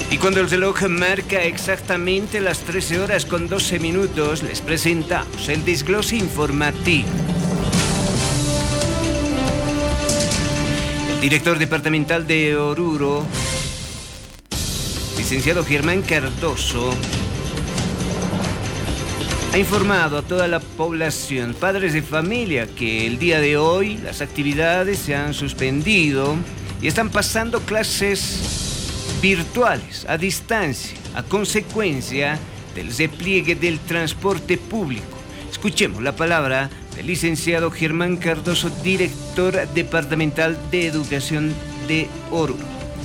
Y cuando el reloj marca exactamente las 13 horas con 12 minutos, les presentamos el desglose informativo. El director departamental de Oruro, licenciado Germán Cardoso, ha informado a toda la población, padres de familia, que el día de hoy las actividades se han suspendido y están pasando clases virtuales, a distancia, a consecuencia del despliegue del transporte público. Escuchemos la palabra del licenciado Germán Cardoso, director departamental de Educación de Oruro.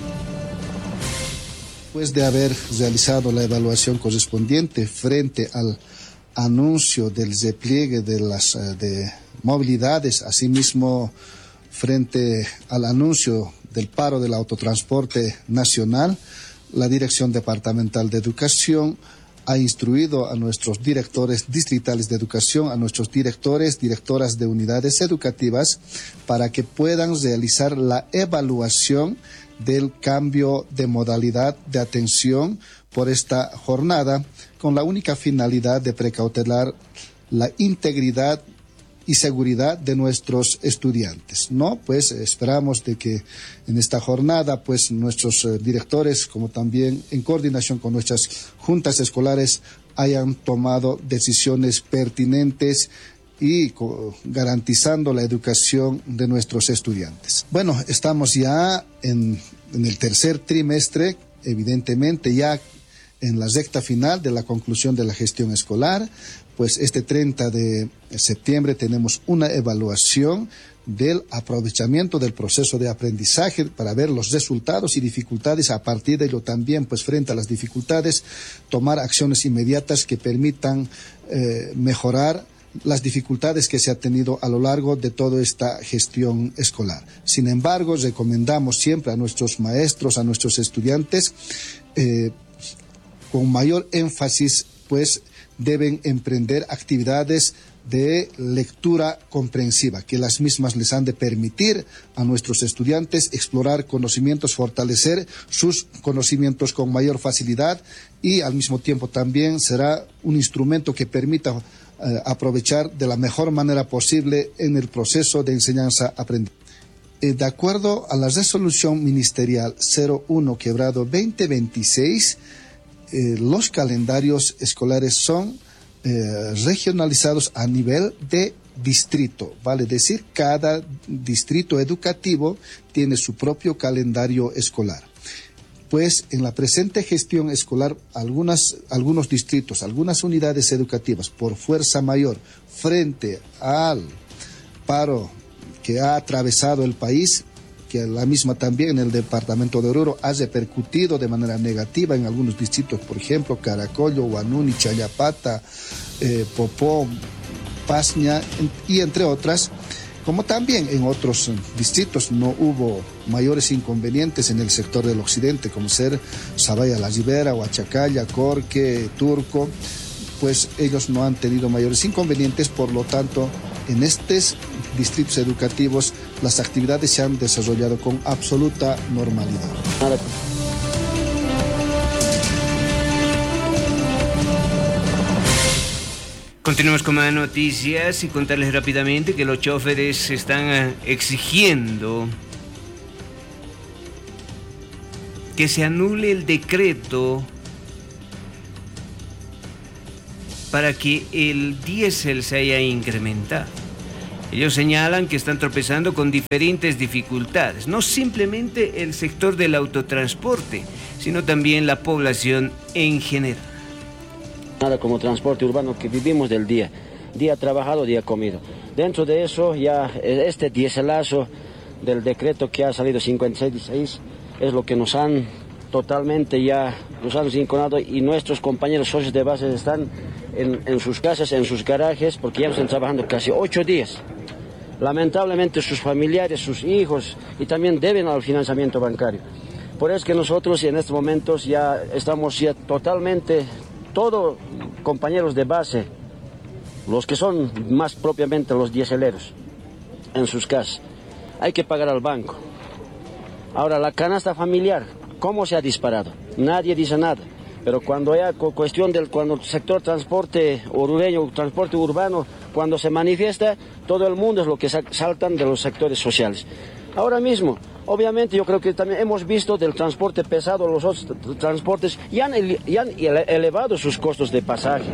Después de haber realizado la evaluación correspondiente frente al anuncio del despliegue de las movilidades, asimismo frente al anuncio del paro del autotransporte nacional, la Dirección Departamental de Educación ha instruido a nuestros directores distritales de educación, a nuestros directores, directoras de unidades educativas, para que puedan realizar la evaluación del cambio de modalidad de atención por esta jornada, con la única finalidad de precautelar la integridad y seguridad de nuestros estudiantes, ¿no? Pues esperamos de que en esta jornada, pues nuestros directores, como también en coordinación con nuestras juntas escolares, hayan tomado decisiones pertinentes y garantizando la educación de nuestros estudiantes. Bueno, estamos ya en el tercer trimestre, evidentemente ya en la recta final de la conclusión de la gestión escolar. Pues este 30 de septiembre tenemos una evaluación del aprovechamiento del proceso de aprendizaje para ver los resultados y dificultades. A partir de ello también, pues frente a las dificultades, tomar acciones inmediatas que permitan mejorar las dificultades que se ha tenido a lo largo de toda esta gestión escolar. Sin embargo, recomendamos siempre a nuestros maestros, a nuestros estudiantes, con mayor énfasis, pues deben emprender actividades de lectura comprensiva, que las mismas les han de permitir a nuestros estudiantes explorar conocimientos, fortalecer sus conocimientos con mayor facilidad, y al mismo tiempo también será un instrumento que permita aprovechar de la mejor manera posible en el proceso de enseñanza-aprendizaje. De acuerdo a la resolución ministerial 01/2026, los calendarios escolares son regionalizados a nivel de distrito, vale decir, cada distrito educativo tiene su propio calendario escolar. Pues en la presente gestión escolar, algunos distritos, algunas unidades educativas, por fuerza mayor, frente al paro que ha atravesado el país, que la misma también en el departamento de Oruro ha repercutido de manera negativa en algunos distritos, por ejemplo, Caracollo, Huanuni, Chayapata, Popó, Pasña, y entre otras, como también en otros distritos no hubo mayores inconvenientes en el sector del occidente, como ser Zabaya la Ribera, Huachacalla, Corque, Turco, pues ellos no han tenido mayores inconvenientes. Por lo tanto, en estos distritos educativos las actividades se han desarrollado con absoluta normalidad. Continuamos con más noticias y contarles rápidamente que los choferes están exigiendo que se anule el decreto para que el diésel se haya incrementado. Ellos señalan que están tropezando con diferentes dificultades, no simplemente el sector del autotransporte, sino también la población en general. Nada como transporte urbano, que vivimos del día trabajado, día comido. Dentro de eso, ya este diéselazo del decreto que ha salido 56 es lo que nos han totalmente ya, nos han rinconado, y nuestros compañeros socios de base están en sus casas, en sus garajes, porque ya están trabajando casi 8 días. Lamentablemente sus familiares, sus hijos, y también deben al financiamiento bancario. Por eso es que nosotros en estos momentos ya estamos ya totalmente, todos compañeros de base, los que son más propiamente los diéseleros, en sus casas. Hay que pagar al banco. Ahora, la canasta familiar, ¿Cómo se ha disparado? Nadie dice nada. Pero cuando hay cuestión cuando el sector transporte orureño, transporte urbano, cuando se manifiesta, todo el mundo es lo que saltan de los sectores sociales. Ahora mismo, obviamente yo creo que también hemos visto del transporte pesado, los otros transportes, y han elevado sus costos de pasaje.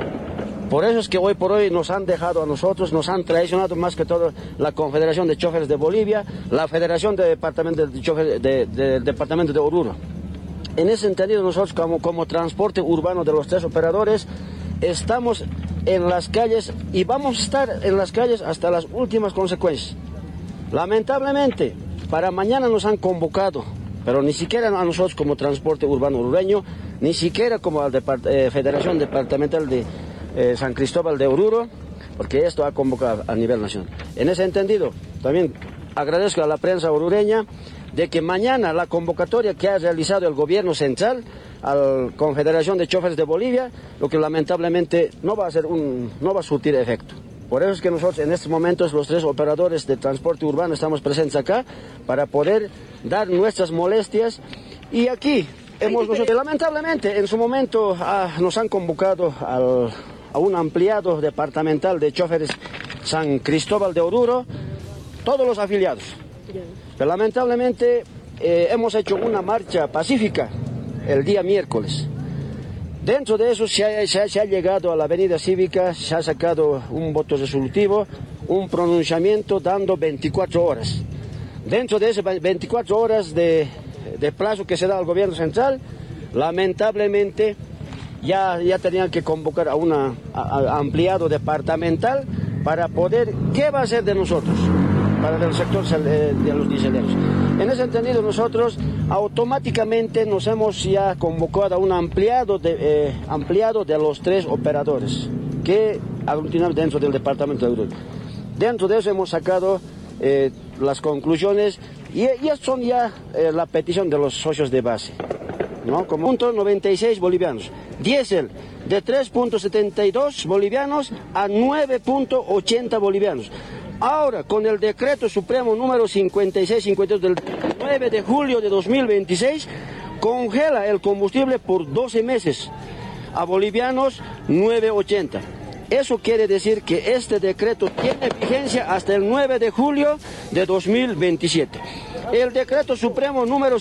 Por eso es que hoy por hoy nos han dejado a nosotros, nos han traicionado más que todo la Confederación de Choferes de Bolivia, la Federación de Departamento de Choferes del Departamento de Oruro. En ese entendido, nosotros como transporte urbano de los tres operadores, estamos en las calles y vamos a estar en las calles hasta las últimas consecuencias. Lamentablemente, para mañana nos han convocado, pero ni siquiera a nosotros como transporte urbano orureño, ni siquiera como a la Federación Departamental de San Cristóbal de Oruro, porque esto ha convocado a nivel nacional. En ese entendido, también agradezco a la prensa orureña de que mañana la convocatoria que ha realizado el gobierno central a la Confederación de Choferes de Bolivia, lo que lamentablemente no va a surtir efecto. Por eso es que nosotros en estos momentos los tres operadores de transporte urbano estamos presentes acá para poder dar nuestras molestias. Y aquí nosotros, lamentablemente en su momento nos han convocado a un ampliado departamental de choferes San Cristóbal de Oruro, todos los afiliados. Pero lamentablemente hemos hecho una marcha pacífica el día miércoles. Dentro de eso se ha llegado a la avenida cívica, se ha sacado un voto resolutivo, un pronunciamiento dando 24 horas. Dentro de esas 24 horas de plazo que se da al gobierno central, lamentablemente ya tenían que convocar a un ampliado departamental para poder, ¿qué va a hacer de nosotros? Para el sector de los dieseleros. En ese entendido nosotros automáticamente nos hemos ya convocado a un ampliado de los tres operadores que aglutinan dentro del departamento de Oruro. Dentro de eso hemos sacado las conclusiones y son la petición de los socios de base, ¿no? Como .96 bolivianos, diésel de 3.72 bolivianos a 9.80 bolivianos. Ahora, con el decreto supremo número 5652 del 9 de julio de 2026, congela el combustible por 12 meses a bolivianos 9.80. Eso quiere decir que este decreto tiene vigencia hasta el 9 de julio de 2027. El decreto supremo número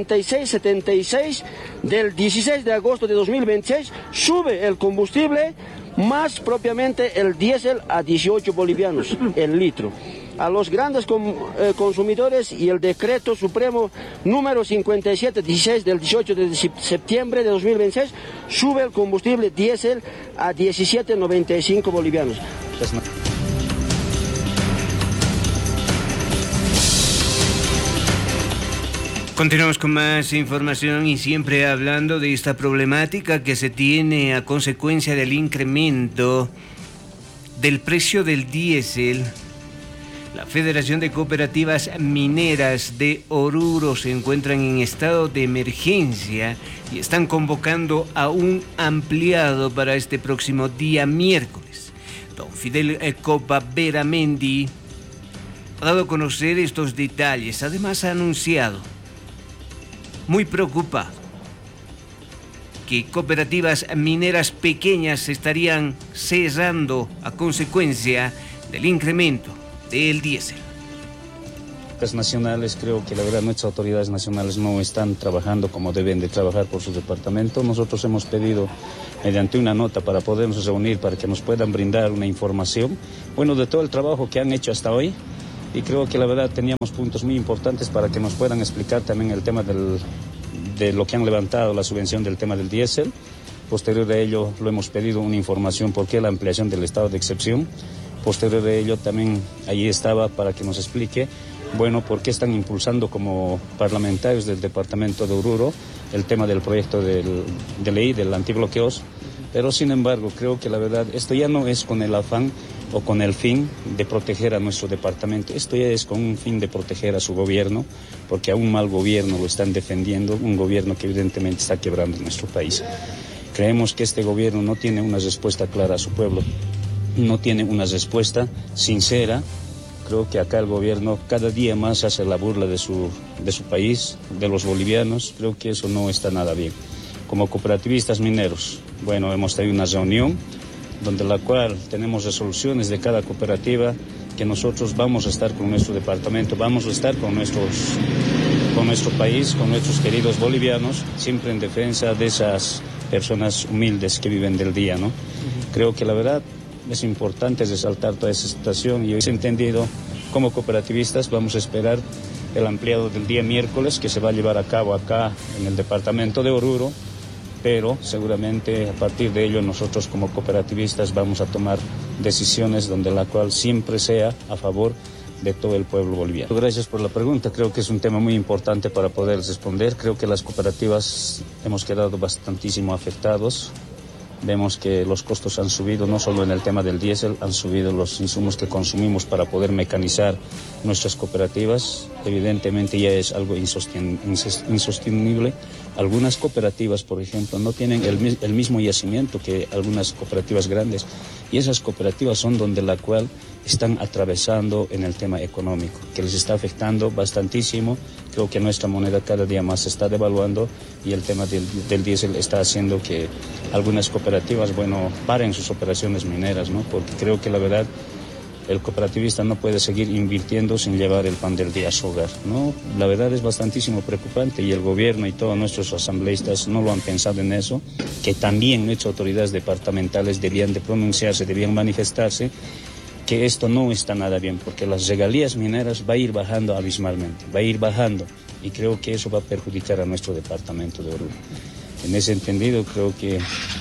5676 del 16 de agosto de 2026 sube el combustible, más propiamente el diésel, a 18 bolivianos el litro. A los grandes consumidores, y el decreto supremo número 5716 del 18 de septiembre de 2026 sube el combustible diésel a 17.95 bolivianos. Continuamos con más información y siempre hablando de esta problemática que se tiene a consecuencia del incremento del precio del diésel. La Federación de Cooperativas Mineras de Oruro se encuentran en estado de emergencia y están convocando a un ampliado para este próximo día miércoles. Don Fidel Copa Beramendi ha dado a conocer estos detalles. Además ha anunciado, muy preocupado, que cooperativas mineras pequeñas estarían cerrando a consecuencia del incremento del diésel. Las nacionales, creo que la verdad nuestras autoridades nacionales no están trabajando como deben de trabajar por su departamento. Nosotros hemos pedido mediante una nota para podernos reunir, para que nos puedan brindar una información, bueno, de todo el trabajo que han hecho hasta hoy. Y creo que la verdad teníamos puntos muy importantes para que nos puedan explicar también el tema de lo que han levantado, la subvención del tema del diésel. Posterior a ello lo hemos pedido una información por qué la ampliación del estado de excepción. Posterior a ello también allí estaba para que nos explique, bueno, por qué están impulsando como parlamentarios del departamento de Oruro el tema del proyecto de ley del antibloqueos. Pero sin embargo creo que la verdad esto ya no es con el afán o con el fin de proteger a nuestro departamento. Esto ya es con un fin de proteger a su gobierno, porque a un mal gobierno lo están defendiendo, un gobierno que evidentemente está quebrando nuestro país. Creemos que este gobierno no tiene una respuesta clara a su pueblo, no tiene una respuesta sincera Creo que acá el gobierno cada día más hace la burla de su país, de los bolivianos. Creo que eso no está nada bien. Como cooperativistas mineros, bueno, hemos tenido una reunión donde la cual tenemos resoluciones de cada cooperativa que nosotros vamos a estar con nuestro departamento, vamos a estar con nuestro país, con nuestros queridos bolivianos, siempre en defensa de esas personas humildes que viven del día, ¿no? Creo que la verdad es importante resaltar toda esa situación y hoy, entendido, como cooperativistas vamos a esperar el ampliado del día miércoles que se va a llevar a cabo acá en el departamento de Oruro, pero seguramente a partir de ello nosotros como cooperativistas vamos a tomar decisiones donde la cual siempre sea a favor de todo el pueblo boliviano. Gracias por la pregunta, creo que es un tema muy importante para poder responder. Creo que las cooperativas hemos quedado bastantísimo afectados. Vemos que los costos han subido, no solo en el tema del diésel, han subido los insumos que consumimos para poder mecanizar nuestras cooperativas. Evidentemente ya es algo insostenible. Algunas cooperativas, por ejemplo, no tienen el mismo yacimiento que algunas cooperativas grandes. Y esas cooperativas son donde la cual están atravesando en el tema económico, que les está afectando bastantísimo. Creo que nuestra moneda cada día más se está devaluando y el tema del diésel está haciendo que algunas cooperativas, bueno, paren sus operaciones mineras, ¿no? Porque creo que la verdad el cooperativista no puede seguir invirtiendo sin llevar el pan del día a su hogar, ¿no? La verdad es bastantísimo preocupante y el gobierno y todos nuestros asambleístas no lo han pensado en eso, que también nuestras autoridades departamentales debían de pronunciarse, debían manifestarse, que esto no está nada bien, porque las regalías mineras va a ir bajando abismalmente, va a ir bajando, y creo que eso va a perjudicar a nuestro departamento de Oruro. En ese entendido, creo que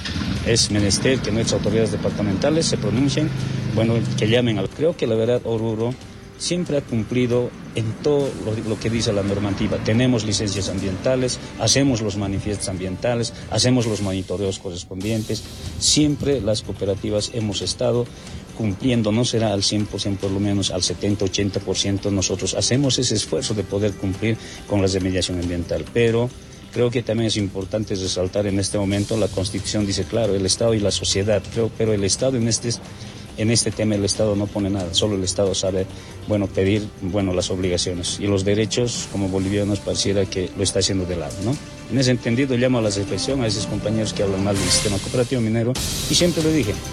es menester que nuestras autoridades departamentales se pronuncien, bueno, que llamen a... Creo que la verdad Oruro siempre ha cumplido en todo lo que dice la normativa. Tenemos licencias ambientales, hacemos los manifiestos ambientales, hacemos los monitoreos correspondientes. Siempre las cooperativas hemos estado cumpliendo, no será al 100%, por lo menos al 70-80%. Nosotros hacemos ese esfuerzo de poder cumplir con la remediación ambiental, pero creo que también es importante resaltar en este momento, la Constitución dice claro, el Estado y la sociedad, pero el Estado en este tema el Estado no pone nada, solo el Estado sabe, bueno, pedir, bueno, las obligaciones y los derechos como bolivianos pareciera que lo está haciendo de lado, ¿no? En ese entendido llamo a la reflexión a esos compañeros que hablan mal del sistema cooperativo minero y siempre lo dije,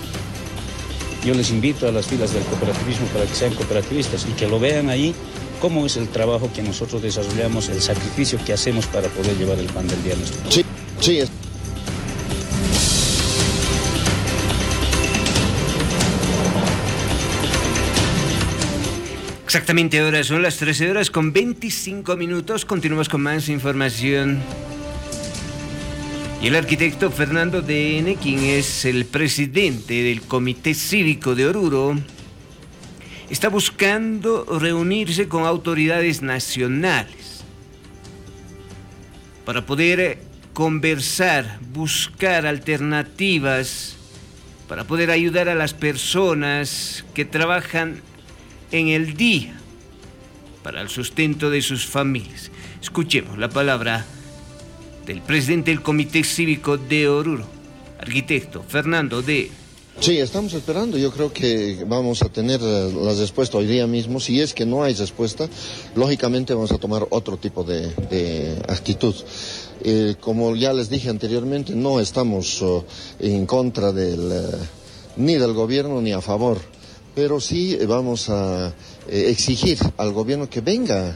yo les invito a las filas del cooperativismo para que sean cooperativistas y que lo vean ahí cómo es el trabajo que nosotros desarrollamos, el sacrificio que hacemos para poder llevar el pan del día a nuestro pueblo. Sí. Exactamente, ahora son las 13 horas con 25 minutos. Continuamos con más información. Y el arquitecto Fernando DN, quien es el presidente del Comité Cívico de Oruro, está buscando reunirse con autoridades nacionales para poder conversar, buscar alternativas para poder ayudar a las personas que trabajan en el día para el sustento de sus familias. Escuchemos la palabra del presidente del Comité Cívico de Oruro, arquitecto Fernando D. Sí, estamos esperando. Yo creo que vamos a tener la respuesta hoy día mismo. Si es que no hay respuesta, lógicamente vamos a tomar otro tipo de actitud. Como ya les dije anteriormente, no estamos en contra ni del gobierno ni a favor, pero sí vamos a exigir al gobierno que venga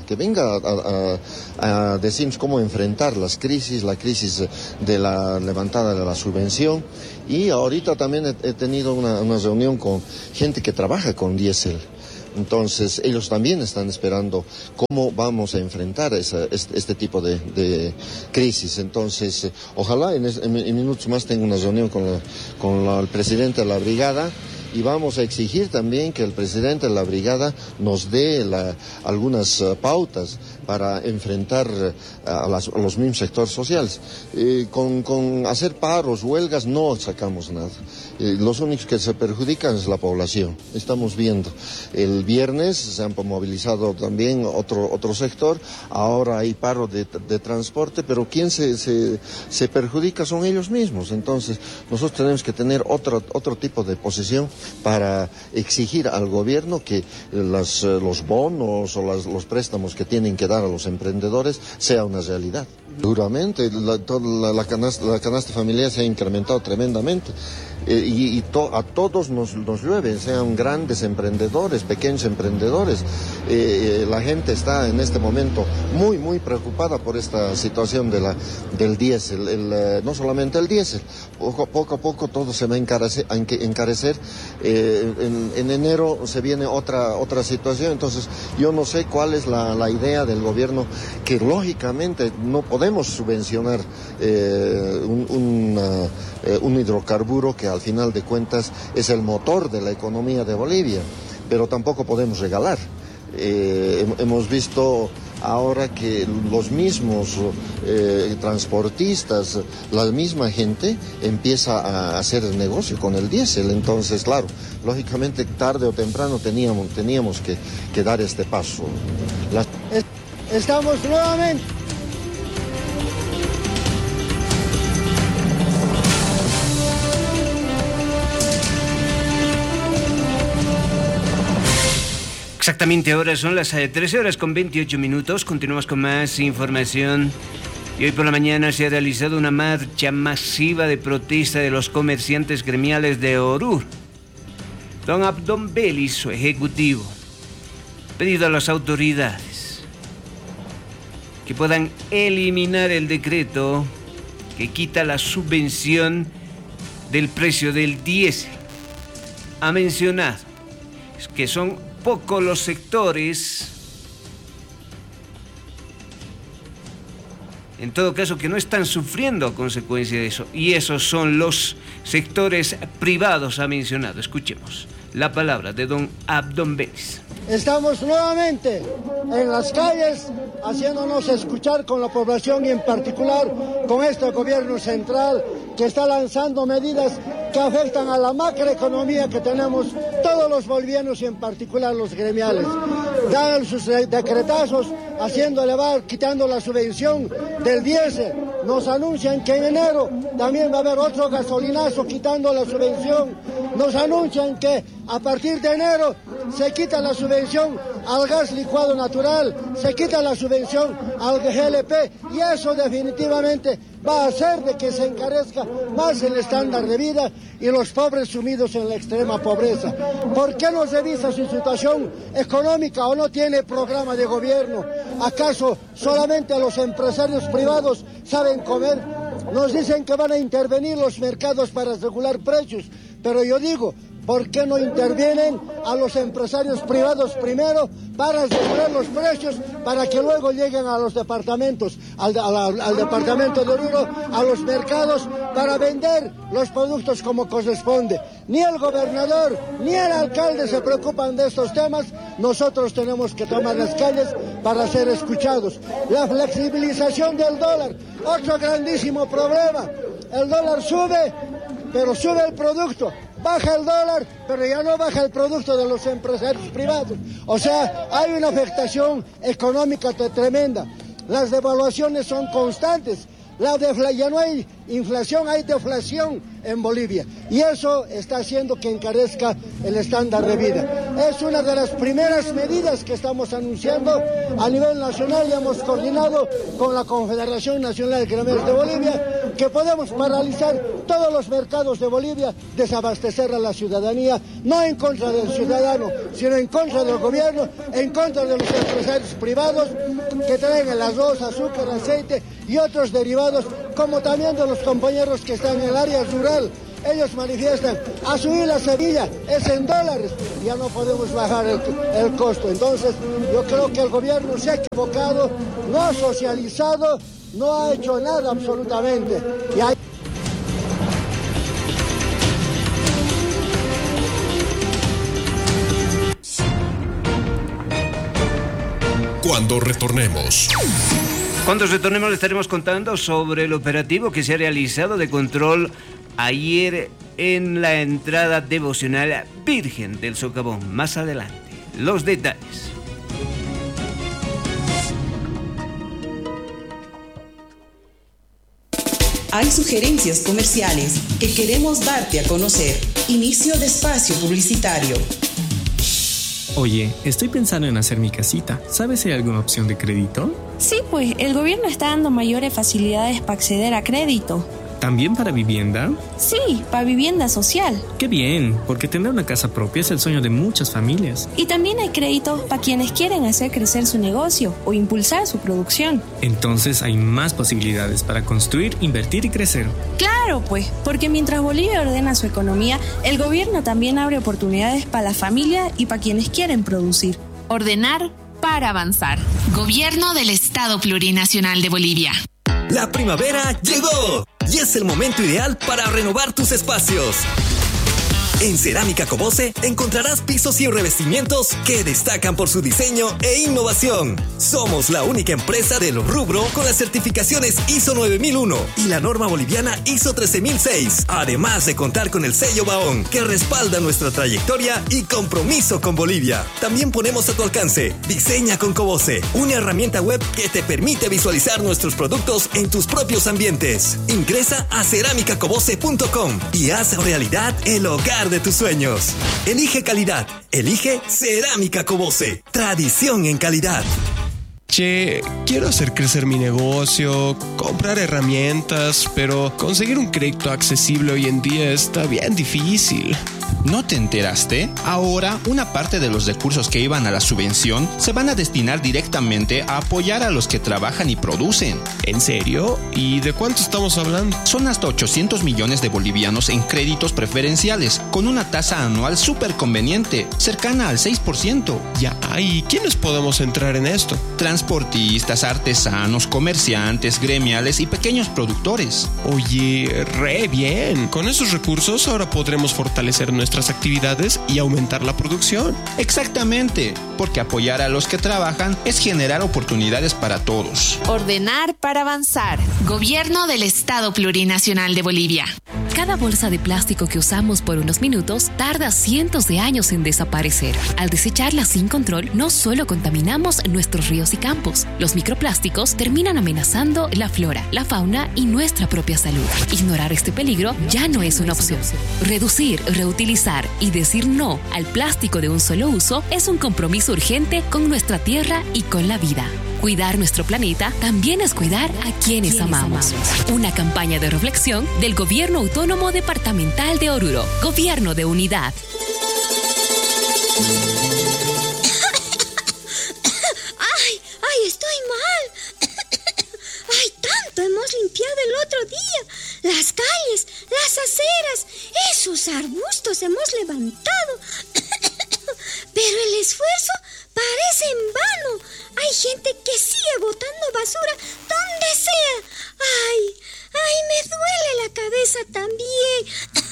a decirnos cómo enfrentar la crisis de la levantada de la subvención. Y ahorita también he tenido una reunión con gente que trabaja con diésel. Entonces ellos también están esperando cómo vamos a enfrentar este tipo de crisis. Entonces ojalá en minutos más tenga una reunión con el presidente de la brigada. Y vamos a exigir también que el presidente de la brigada nos dé algunas pautas para enfrentar a los mismos sectores sociales. Con hacer paros, huelgas, no sacamos nada. Los únicos que se perjudican es la población. Estamos viendo. El viernes se han movilizado también otro sector. Ahora hay paro de transporte, pero quien se perjudica son ellos mismos. Entonces nosotros tenemos que tener otro tipo de posición para exigir al gobierno que los bonos o los préstamos que tienen que dar a los emprendedores sea una realidad. Duramente, la canasta familiar se ha incrementado tremendamente. A todos nos llueve, sean grandes emprendedores, pequeños emprendedores. La gente está en este momento muy, muy preocupada por esta situación del diésel. No solamente el diésel, poco a poco todo se va a encarecer. En enero se viene otra situación, entonces yo no sé cuál es la idea del gobierno, que lógicamente no podemos subvencionar un hidrocarburo que al final de cuentas es el motor de la economía de Bolivia, pero tampoco podemos regalar. Hemos visto ahora que los mismos transportistas, la misma gente empieza a hacer negocio con el diésel. Entonces, claro, lógicamente tarde o temprano teníamos que dar este paso. Estamos nuevamente. Exactamente, ahora son las 13 horas con 28 minutos. Continuamos con más información. Y hoy por la mañana se ha realizado una marcha masiva de protesta de los comerciantes gremiales de Oruro. Don Abdón Vélez, su ejecutivo, ha pedido a las autoridades que puedan eliminar el decreto que quita la subvención del precio del diésel. Ha mencionado que son pocos los sectores, en todo caso, que no están sufriendo a consecuencia de eso, y esos son los sectores privados, ha mencionado. Escuchemos la palabra de don Abdón Vélez. Estamos nuevamente en las calles haciéndonos escuchar con la población y en particular con este gobierno central que está lanzando medidas que afectan a la macroeconomía que tenemos todos los bolivianos y en particular los gremiales. Dan sus decretazos haciendo elevar, quitando la subvención del diésel. Nos anuncian que en enero también va a haber otro gasolinazo quitando la subvención. Nos anuncian que a partir de enero se quita la subvención al gas licuado natural, se quita la subvención al GLP y eso definitivamente va a hacer de que se encarezca más el estándar de vida y los pobres sumidos en la extrema pobreza. ¿Por qué no revisa su situación económica o no tiene programa de gobierno? ¿Acaso solamente los empresarios privados saben comer? Nos dicen que van a intervenir los mercados para regular precios, pero yo digo, ¿por qué no intervienen a los empresarios privados primero para regular los precios para que luego lleguen a los departamentos, al departamento de Oruro, a los mercados para vender los productos como corresponde? Ni el gobernador ni el alcalde se preocupan de estos temas. Nosotros tenemos que tomar las calles para ser escuchados. La flexibilización del dólar, otro grandísimo problema. El dólar sube, pero sube el producto. Baja el dólar, pero ya no baja el producto de los empresarios privados. O sea, hay una afectación económica tremenda. Las devaluaciones son constantes. Ya no hay inflación, hay deflación en Bolivia. Y eso está haciendo que encarezca el estándar de vida. Es una de las primeras medidas que estamos anunciando a nivel nacional y hemos coordinado con la Confederación Nacional de Gremiales de Bolivia que podemos paralizar todos los mercados de Bolivia, desabastecer a la ciudadanía, no en contra del ciudadano, sino en contra del gobierno, en contra de los empresarios privados que traen el arroz, azúcar, aceite y otros derivados, como también de los compañeros que están en el área rural. Ellos manifiestan, a subir la Sevilla es en dólares, ya no podemos bajar el costo. Entonces, yo creo que el gobierno se ha equivocado, no ha socializado, no ha hecho nada absolutamente. Cuando retornemos le estaremos contando sobre el operativo que se ha realizado de control ayer en la entrada devocional Virgen del Socavón. Más adelante, los detalles. Hay sugerencias comerciales que queremos darte a conocer. Inicio de espacio publicitario. Oye, estoy pensando en hacer mi casita. ¿Sabes si hay alguna opción de crédito? Sí, pues el gobierno está dando mayores facilidades para acceder a crédito. ¿También para vivienda? Sí, para vivienda social. ¡Qué bien! Porque tener una casa propia es el sueño de muchas familias. Y también hay créditos para quienes quieren hacer crecer su negocio o impulsar su producción. Entonces hay más posibilidades para construir, invertir y crecer. Claro, pues, porque mientras Bolivia ordena su economía, el gobierno también abre oportunidades para la familia y para quienes quieren producir. Ordenar para avanzar. Gobierno del Estado Plurinacional de Bolivia. La primavera llegó y es el momento ideal para renovar tus espacios. En Cerámica Cobose encontrarás pisos y revestimientos que destacan por su diseño e innovación. Somos la única empresa del rubro con las certificaciones ISO 9001 y la norma boliviana ISO 13006. Además de contar con el sello Baón, que respalda nuestra trayectoria y compromiso con Bolivia. También ponemos a tu alcance Diseña con Cobose, una herramienta web que te permite visualizar nuestros productos en tus propios ambientes. Ingresa a ceramicacobose.com y haz realidad el hogar de tus sueños. Elige calidad. Elige Cerámica Cobose. Tradición en calidad. Che, quiero hacer crecer mi negocio, comprar herramientas, pero conseguir un crédito accesible hoy en día está bien difícil. ¿No te enteraste? Ahora, una parte de los recursos que iban a la subvención se van a destinar directamente a apoyar a los que trabajan y producen. ¿En serio? ¿Y de cuánto estamos hablando? Son hasta 800 millones de bolivianos en créditos preferenciales, con una tasa anual súper conveniente, cercana al 6%. Ya, ¿y quiénes podemos entrar en esto? Transportistas, artesanos, comerciantes, gremiales y pequeños productores. Oye, re bien. Con esos recursos ahora podremos fortalecer nuestras actividades y aumentar la producción. Exactamente, porque apoyar a los que trabajan es generar oportunidades para todos. Ordenar para avanzar. Gobierno del Estado Plurinacional de Bolivia. Cada bolsa de plástico que usamos por unos minutos tarda cientos de años en desaparecer. Al desecharla sin control, no solo contaminamos nuestros ríos y campos, los microplásticos terminan amenazando la flora, la fauna y nuestra propia salud. Ignorar este peligro ya no es una opción. Reducir, reutilizar y decir no al plástico de un solo uso es un compromiso urgente con nuestra tierra y con la vida. Cuidar nuestro planeta también es cuidar a quienes amamos. Una campaña de reflexión del Gobierno Autónomo Departamental de Oruro. Gobierno de Unidad. ¡Ay, estoy mal! ¡Ay, tanto hemos limpiado el otro día! Las calles, las aceras, esos arbustos hemos levantado. Pero el esfuerzo parece en vano. Hay gente que sigue botando basura donde sea. ¡Ay, me duele la cabeza también!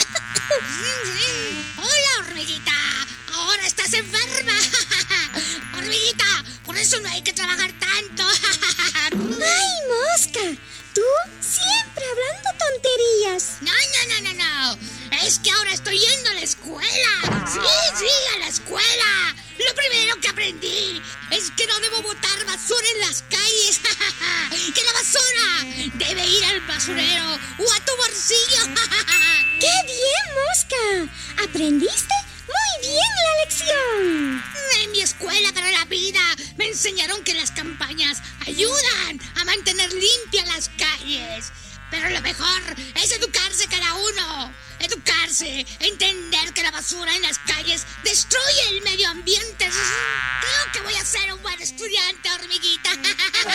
¡Hola, hormiguita! ¡Ahora estás enferma! ¡Hormiguita! Por eso no hay que trabajar tanto. ¡Ay, mosca! Tú siempre hablando tonterías. No. Es que ahora estoy yendo a la escuela. Sí, a la escuela. Lo primero que aprendí es que no debo botar basura en las calles. Que la basura debe ir al basurero o a tu bolsillo. ¡Qué bien, mosca! ¿Aprendiste? ¡Muy bien la lección! En mi escuela para la vida me enseñaron que las campañas ayudan a mantener limpias las calles. Pero lo mejor es educarse cada uno. Educarse, entender que la basura en las calles destruye el medio ambiente. Creo que voy a ser un buen estudiante, hormiguita.